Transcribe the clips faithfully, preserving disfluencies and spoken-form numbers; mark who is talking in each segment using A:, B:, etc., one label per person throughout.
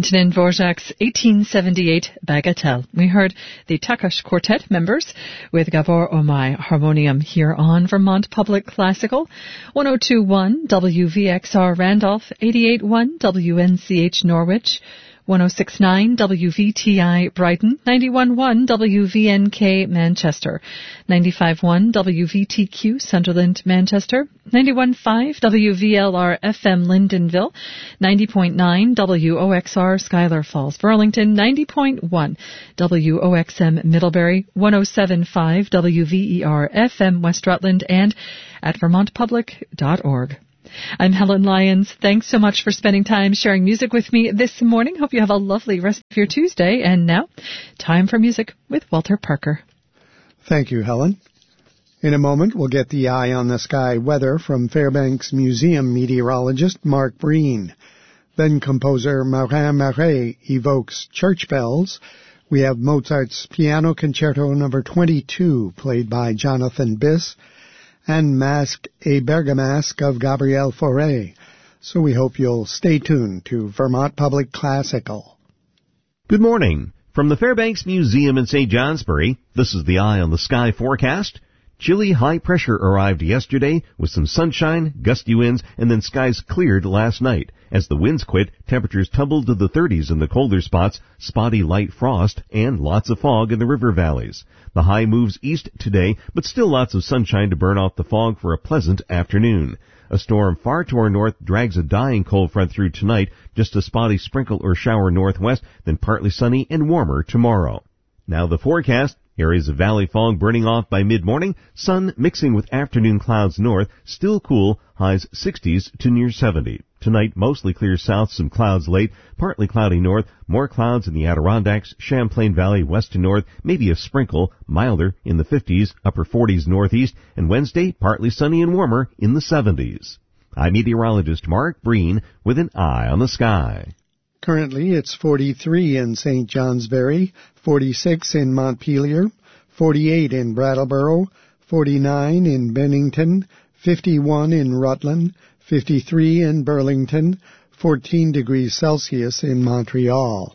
A: Antonin Dvorak's eighteen seventy-eight Bagatelle. We heard the Takash Quartet members with Gabor Omai harmonium here on Vermont Public Classical. one oh two point one W V X R Randolph, eighty-eight point one W N C H Norwich, one oh six point nine W V T I Brighton, ninety-one point one W V N K Manchester, ninety-five point one W V T Q Sunderland Manchester, ninety-one point five W V L R F M Lyndonville, ninety point nine W O X R Schuyler Falls Burlington, ninety point one W O X M Middlebury, one oh seven point five W V E R F M West Rutland, and at vermont public dot org. I'm Helen Lyons. Thanks so much for spending time sharing music with me this morning. Hope you have a lovely rest of your Tuesday. And now, time for music with Walter Parker.
B: Thank you, Helen. In a moment, we'll get the Eye on the Sky weather from Fairbanks Museum meteorologist Mark Breen. Then composer Marin Marais evokes church bells. We have Mozart's Piano Concerto number twenty-two, played by Jonathan Biss, and Masque et Bergamasque of Gabriel Fauré. So we hope you'll stay tuned to Vermont Public Classical.
C: Good morning. From the Fairbanks Museum in Saint Johnsbury, this is the Eye on the Sky forecast. Chilly high pressure arrived yesterday with some sunshine, gusty winds, and then skies cleared last night. As the winds quit, temperatures tumbled to the thirties in the colder spots, spotty light frost, and lots of fog in the river valleys. The high moves east today, but still lots of sunshine to burn off the fog for a pleasant afternoon. A storm far to our north drags a dying cold front through tonight, just a spotty sprinkle or shower northwest, then partly sunny and warmer tomorrow. Now the forecast. Areas of valley fog burning off by mid-morning, sun mixing with afternoon clouds north, still cool, highs sixties to near seventy. Tonight, mostly clear south, some clouds late, partly cloudy north, more clouds in the Adirondacks, Champlain Valley west to north, maybe a sprinkle, milder in the fifties, upper forties northeast, and Wednesday, partly sunny and warmer in the seventies. I'm meteorologist Mark Breen with an Eye on the Sky.
B: Currently, it's forty-three in Saint Johnsbury, forty-six in Montpelier, forty-eight in Brattleboro, forty-nine in Bennington, fifty-one in Rutland, fifty-three in Burlington, fourteen degrees Celsius in Montreal.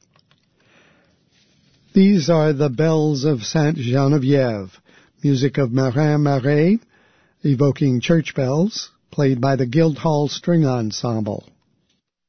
B: These are the Bells of Sainte Geneviève, music of Marin Marais, evoking church bells, played by the Guildhall String Ensemble.